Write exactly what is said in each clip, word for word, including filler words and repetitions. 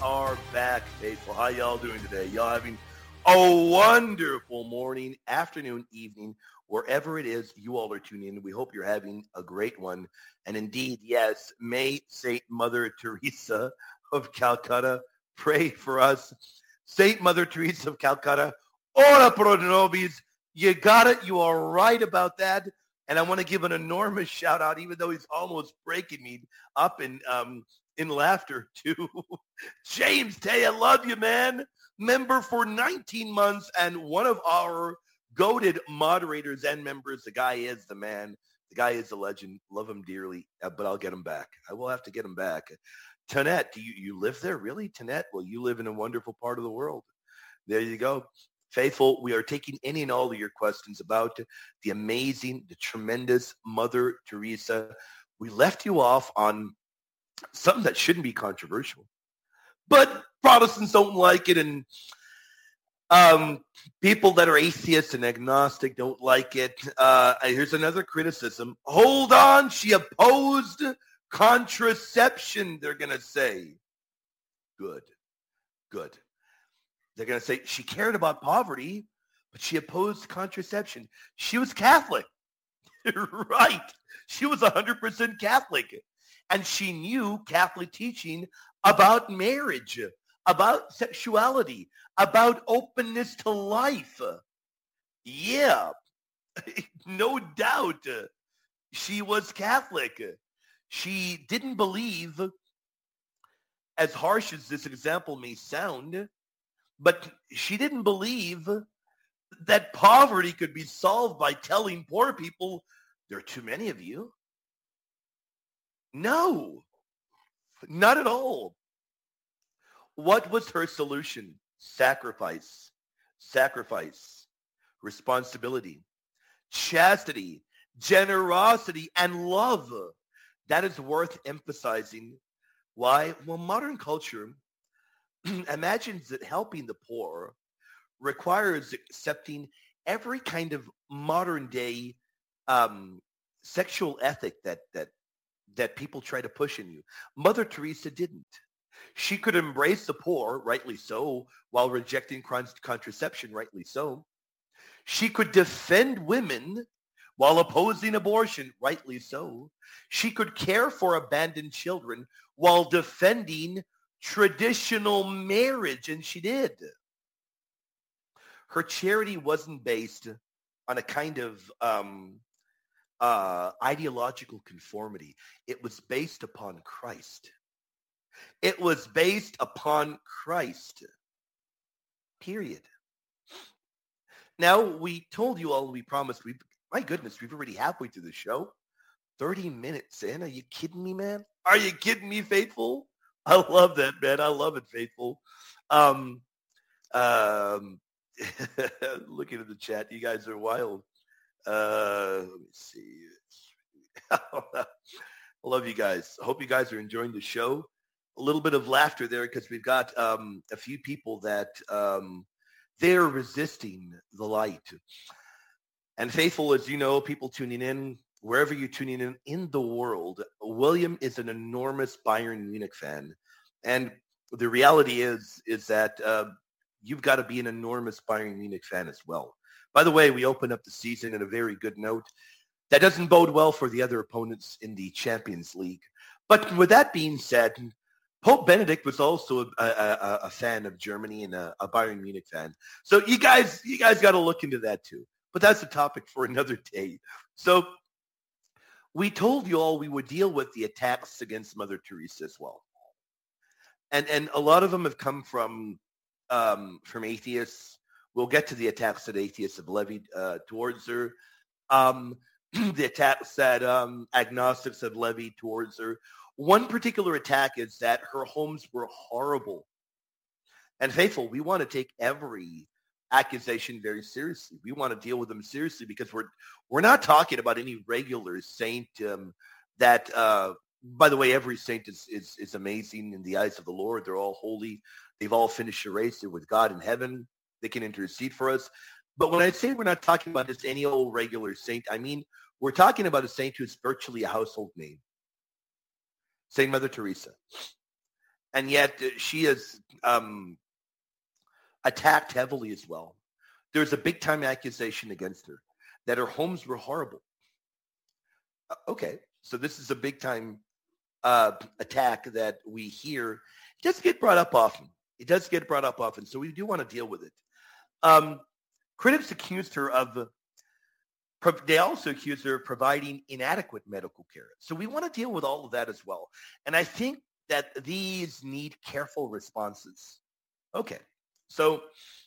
are back, faithful. How y'all doing today? Y'all having a wonderful morning, afternoon, evening, wherever it is you all are tuning in. We hope you're having a great one. And indeed, yes, may Saint Mother Teresa of Calcutta pray for us. Saint Mother Teresa of Calcutta, ora pro nobis. You got it. You are right about that. And I want to give an enormous shout out, even though he's almost breaking me up in um, in laughter, to James Tay. I love you, man. Member for nineteen months and one of our goated moderators and members. The guy is the man. The guy is a legend. Love him dearly, uh, but I'll get him back. I will have to get him back. Tanette, do you, you live there? Really, Tanette? Well, you live in a wonderful part of the world. There you go. Faithful, we are taking any and all of your questions about the amazing, the tremendous Mother Teresa. We left you off on something that shouldn't be controversial, but Protestants don't like it, and um, people that are atheists and agnostic don't like it. Uh, here's another criticism. Hold on, she opposed contraception, they're going to say. Good, good. They're going to say she cared about poverty, but she opposed contraception. She was Catholic. Right. She was one hundred percent Catholic. And she knew Catholic teaching about marriage, about sexuality, about openness to life. Yeah, no doubt. She was Catholic. She didn't believe, as harsh as this example may sound, but she didn't believe that poverty could be solved by telling poor people, there are too many of you. No, not at all. What was her solution? Sacrifice, sacrifice, responsibility, chastity, generosity, and love. That is worth emphasizing. Why? Well, modern culture imagines that helping the poor requires accepting every kind of modern day um, sexual ethic that that that people try to push in you. Mother Teresa didn't. She could embrace the poor, rightly so, while rejecting contraception, rightly so. She could defend women while opposing abortion, rightly so. She could care for abandoned children while defending traditional marriage, and she did. Her charity wasn't based on a kind of um, uh, ideological conformity. It was based upon Christ. It was based upon Christ. Period. Now, we told you all, we promised, we my goodness, we've already halfway through the show. thirty minutes in. Are you kidding me, man? Are you kidding me, faithful? I love that, man. I love it, faithful. Um, um, looking at the chat, you guys are wild. Uh, let me see. I love you guys. I hope you guys are enjoying the show. A little bit of laughter there because we've got um, a few people that um, they're resisting the light. And faithful, as you know, people tuning in, wherever you're tuning in in the world, William is an enormous Bayern Munich fan. And the reality is, is that uh, you've got to be an enormous Bayern Munich fan as well. By the way, we open up the season in a very good note. That doesn't bode well for the other opponents in the Champions League. But with that being said, Pope Benedict was also a, a, a fan of Germany and a, a Bayern Munich fan. So you guys, you guys got to look into that too. But that's a topic for another day. So we told you all we would deal with the attacks against Mother Teresa as well. And and a lot of them have come from um, from atheists. We'll get to the attacks that atheists have levied uh, towards her. Um, the attacks that um, agnostics have levied towards her. One particular attack is that her homes were horrible. And faithful, we want to take every accusation very seriously. We want to deal with them seriously because we're we're not talking about any regular saint um, that, uh, by the way, every saint is, is is amazing in the eyes of the Lord. They're all holy. They've all finished the race. They're with God in heaven. They can intercede for us. But when I say we're not talking about just any old regular saint, I mean we're talking about a saint who's virtually a household name. Saint Mother Teresa. And yet uh, she is um, attacked heavily as well. There's a big-time accusation against her that her homes were horrible. Uh, okay, so this is a big-time uh, attack that we hear. It does get brought up often. It does get brought up often, so we do want to deal with it. Um, critics accused her of, they also accused her of providing inadequate medical care. So we want to deal with all of that as well. And I think that these need careful responses. Okay, so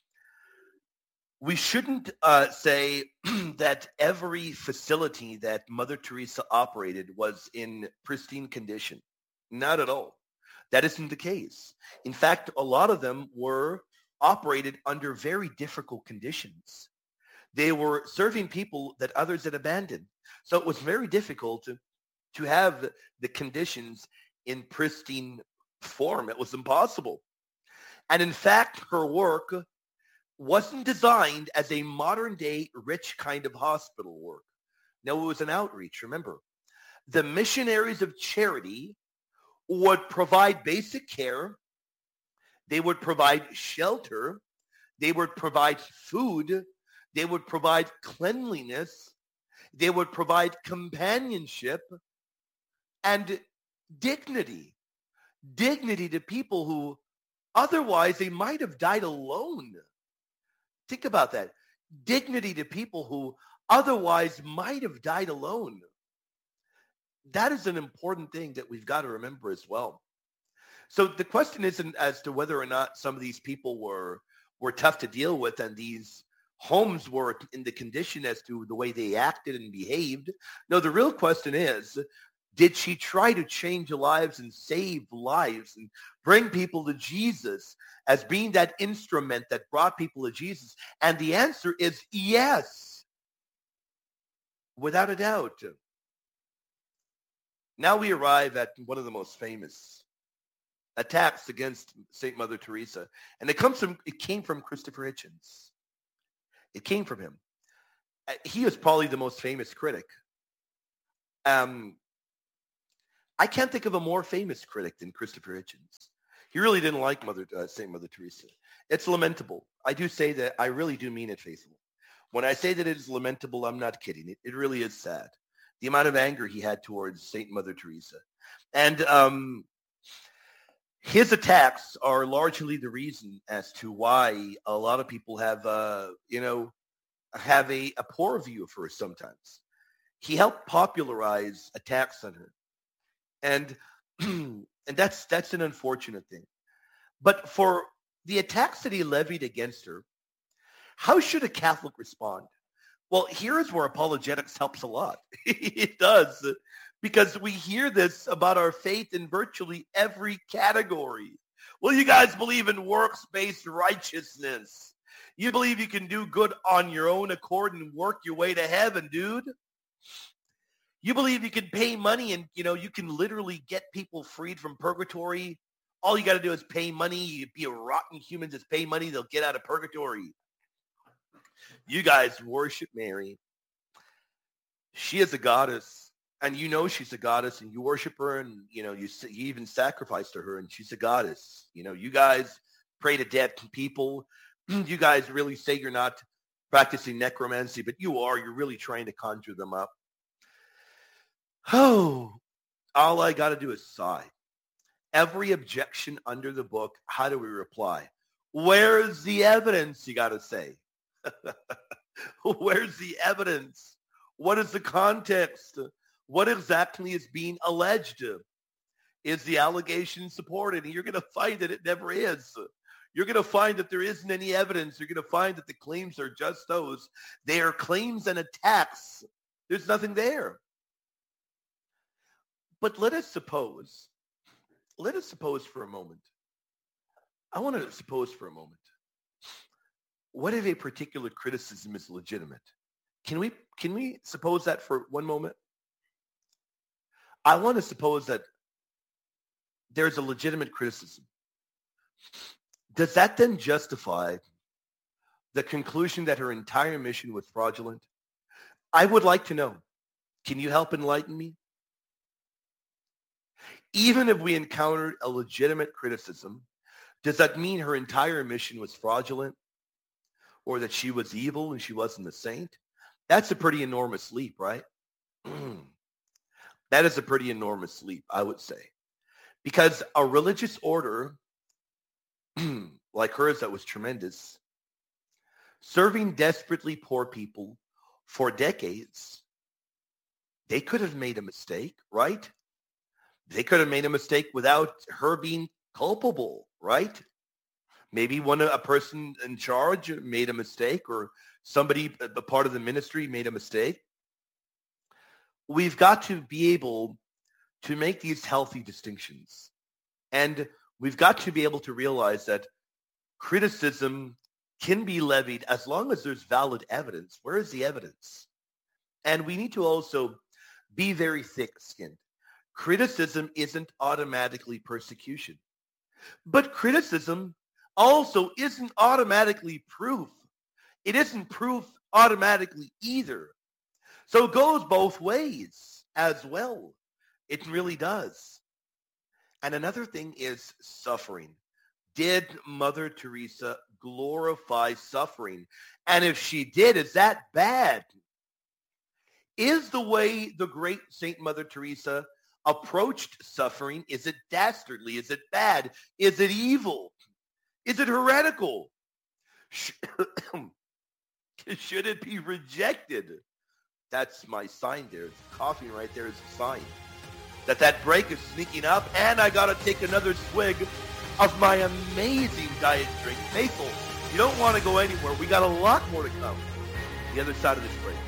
we shouldn't uh, say that every facility that Mother Teresa operated was in pristine condition. Not at all. That isn't the case. In fact, a lot of them were operated under very difficult conditions. They were serving people that others had abandoned. So it was very difficult to, to have the conditions in pristine form. It was impossible. And in fact, her work wasn't designed as a modern day rich kind of hospital work. No, it was an outreach. Remember, the missionaries of charity would provide basic care. They would provide shelter. They would provide food. They would provide cleanliness. They would provide companionship and dignity. Dignity to people who otherwise they might have died alone. Think about that. Dignity to people who otherwise might have died alone. That is an important thing that we've got to remember as well. So the question isn't as to whether or not some of these people were were tough to deal with and these homes were in the condition as to the way they acted and behaved. No, the real question is, did she try to change lives and save lives and bring people to Jesus as being that instrument that brought people to Jesus? And the answer is yes, without a doubt. Now we arrive at one of the most famous attacks against Saint Mother Teresa. And it comes from, it came from Christopher Hitchens. It came from him. Uh, He is probably the most famous critic. Um, I can't think of a more famous critic than Christopher Hitchens. He really didn't like Mother uh, Saint Mother Teresa. It's lamentable. I do say that. I really do mean it faithfully. When I say that it is lamentable, I'm not kidding. It, it really is sad. The amount of anger he had towards Saint Mother Teresa. And um, his attacks are largely the reason as to why a lot of people have, uh, you know, have a, a poor view of her sometimes. He helped popularize attacks on her. And and that's that's an unfortunate thing. But for the attacks that he levied against her, how should a Catholic respond? Well, here's where apologetics helps a lot. It does, because we hear this about our faith in virtually every category. Well, you guys believe in works-based righteousness. You believe you can do good on your own accord and work your way to heaven, dude. You believe you can pay money and, you know, you can literally get people freed from purgatory. All you got to do is pay money. You be a rotten human, just pay money. They'll get out of purgatory. You guys worship Mary. She is a goddess, and you know she's a goddess, and you worship her, and, you know, you, you even sacrifice to her, and she's a goddess. You know, you guys pray to dead people. You guys really say you're not practicing necromancy, but you are. You're really trying to conjure them up. Oh, all I got to do is sigh. Every objection under the book, how do we reply? Where's the evidence, you got to say? Where's the evidence? What is the context? What exactly is being alleged? Is the allegation supported? And you're going to find that it never is. You're going to find that there isn't any evidence. You're going to find that the claims are just those. They are claims and attacks. There's nothing there. But let us suppose, let us suppose for a moment. I want to suppose for a moment. What if a particular criticism is legitimate? Can we, can we suppose that for one moment? I want to suppose that there's a legitimate criticism. Does that then justify the conclusion that her entire mission was fraudulent? I would like to know. Can you help enlighten me? Even if we encountered a legitimate criticism, does that mean her entire mission was fraudulent or that she was evil and she wasn't a saint? That's a pretty enormous leap, right? That is a pretty enormous leap, I would say. Because a religious order like hers that was tremendous, serving desperately poor people for decades, they could have made a mistake, right? They could have made a mistake without her being culpable, right? Maybe one a person in charge made a mistake, or somebody, a part of the ministry, made a mistake. We've got to be able to make these healthy distinctions. And we've got to be able to realize that criticism can be levied as long as there's valid evidence. Where is the evidence? And we need to also be very thick-skinned. Criticism isn't automatically persecution. But criticism also isn't automatically proof. It isn't proof automatically either. So it goes both ways as well. It really does. And another thing is suffering. Did Mother Teresa glorify suffering? And if she did, is that bad? Is the way the great Saint Mother Teresa approached suffering, is it dastardly? Is it bad? Is it evil? Is it heretical? Should it be rejected? That's my sign there. Coughing right there is a sign that that break is sneaking up, and I got to take another swig of my amazing diet drink. Faithful, you don't want to go anywhere. We got a lot more to come. The other side of this break.